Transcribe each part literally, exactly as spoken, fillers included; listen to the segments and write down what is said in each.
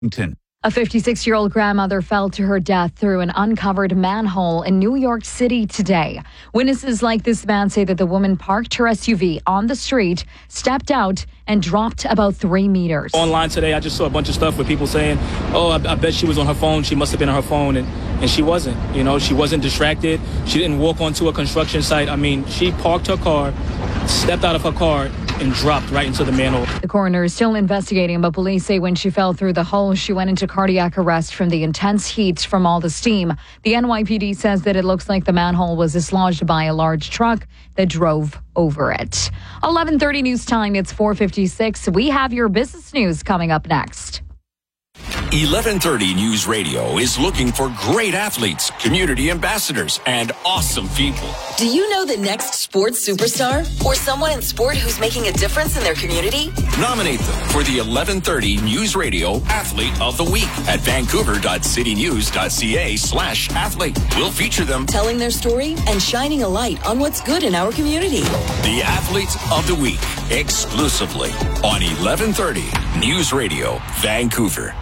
A fifty-six-year-old grandmother fell to her death through an uncovered manhole in New York City today. Witnesses like this man say that the woman parked her S U V on the street, stepped out, and dropped about three meters. Online today, I just saw a bunch of stuff with people saying, oh, I, I bet she was on her phone. She must have been on her phone. And, and she wasn't. You know, she wasn't distracted. She didn't walk onto a construction site. I mean, she parked her car, stepped out of her car, and dropped right into the manhole. The coroner is still investigating, but police say when she fell through the hole, she went into cardiac arrest from the intense heat from all the steam. The N Y P D says that it looks like the manhole was dislodged by a large truck that drove over it. eleven thirty news time. It's four fifty-six. We have your business news coming up next. eleven thirty News Radio is looking for great athletes, community ambassadors, and awesome people. Do you know the next sports superstar or someone in sport who's making a difference in their community? Nominate them for the eleven thirty News Radio Athlete of the Week at vancouver.citynews.ca slash athlete. We'll feature them telling their story and shining a light on what's good in our community. The Athlete of the Week, exclusively on eleven thirty News Radio, Vancouver.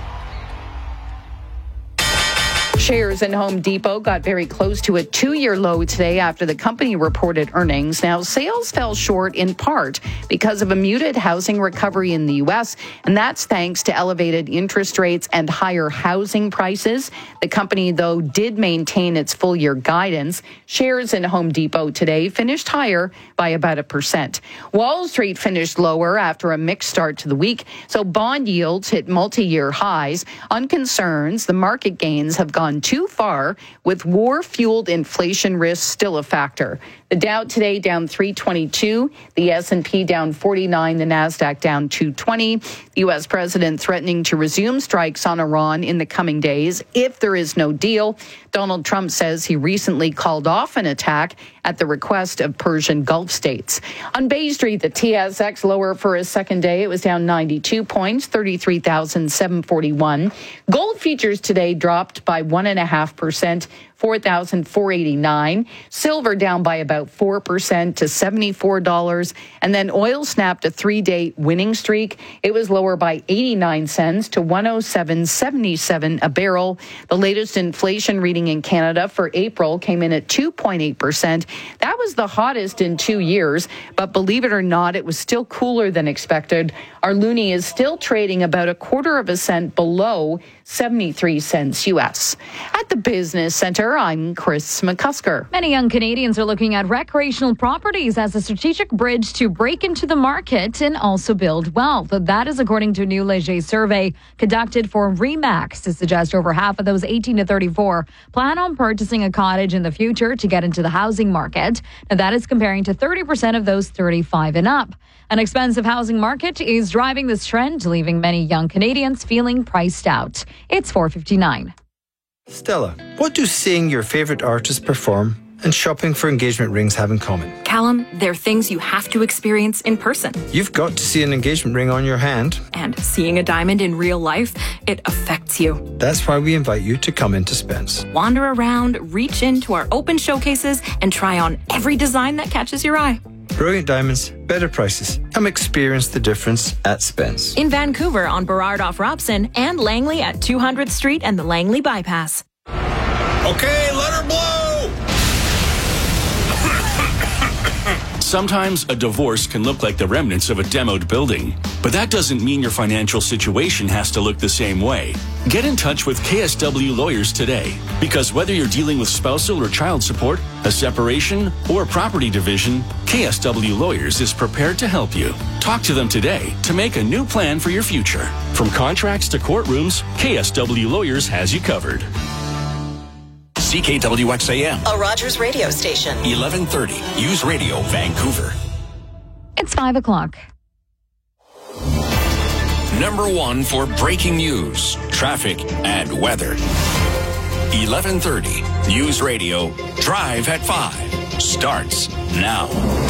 Shares in Home Depot got very close to a two-year low today after the company reported earnings. Now, sales fell short in part because of a muted housing recovery in the U S, and that's thanks to elevated interest rates and higher housing prices. The company, though, did maintain its full-year guidance. Shares in Home Depot today finished higher by about a percent. Wall Street finished lower after a mixed start to the week, so bond yields hit multi-year highs. On concerns, the market gains have gone too far, with war-fueled inflation risks still a factor. The Dow today down three twenty-two, the S and P down forty-nine, the Nasdaq down two twenty. The U S president threatening to resume strikes on Iran in the coming days if there is no deal. Donald Trump says he recently called off an attack at the request of Persian Gulf states. On Bay Street, the T S X lower for a second day. It was down ninety-two points, thirty-three thousand seven hundred forty-one. Gold futures today dropped by one point five percent, four thousand four hundred eighty-nine. Silver down by about four percent to seventy-four dollars. And then oil snapped a three-day winning streak. It was lower by eighty-nine cents to one oh seven seventy-seven a barrel. The latest inflation reading in Canada for April came in at two point eight percent. That was the hottest in two years, but believe it or not, it was still cooler than expected. Our loonie is still trading about a quarter of a cent below seventy-three cents U S. At the Business Center, I'm Chris McCusker. Many young Canadians are looking at recreational properties as a strategic bridge to break into the market and also build wealth. That is according to a new Leger survey conducted for Remax to suggest over half of those eighteen to thirty-four plan on purchasing a cottage in the future to get into the housing market. Now, that is comparing to thirty percent of those thirty-five and up. An expensive housing market is driving this trend, leaving many young Canadians feeling priced out. It's four fifty-nine. Stella, what do seeing your favourite artist perform and shopping for engagement rings have in common? Callum, they're things you have to experience in person. You've got to see an engagement ring on your hand. And seeing a diamond in real life, it affects you. That's why we invite you to come into Spence. Wander around, reach into our open showcases, and try on every design that catches your eye. Brilliant diamonds, better prices. Come experience the difference at Spence. In Vancouver on Burrard off Robson and Langley at two hundredth Street and the Langley Bypass. Okay, let her blow! Sometimes a divorce can look like the remnants of a demoed building, but that doesn't mean your financial situation has to look the same way. Get in touch with K S W Lawyers today, because whether you're dealing with spousal or child support, a separation, or property division, K S W Lawyers is prepared to help you. Talk to them today to make a new plan for your future. From contracts to courtrooms, K S W Lawyers has you covered. C K W X A M, a Rogers radio station. eleven thirty News Radio, Vancouver. It's five o'clock. Number one for breaking news, traffic, and weather. eleven thirty News Radio, Drive at five, starts now.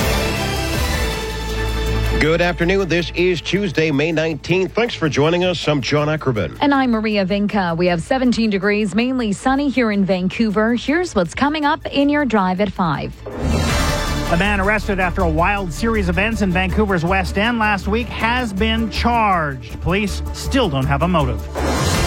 Good afternoon. This is Tuesday, May nineteenth. Thanks for joining us. I'm John Ackerman. And I'm Maria Vinca. We have seventeen degrees, mainly sunny here in Vancouver. Here's what's coming up in your Drive at five. A man arrested after a wild series of events in Vancouver's West End last week has been charged. Police still don't have a motive.